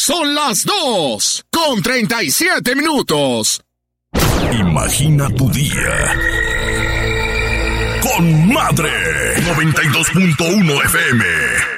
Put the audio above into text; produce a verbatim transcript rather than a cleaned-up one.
Son las dos con treinta y siete minutos. Imagina tu día con Madre noventa y dos punto uno F M.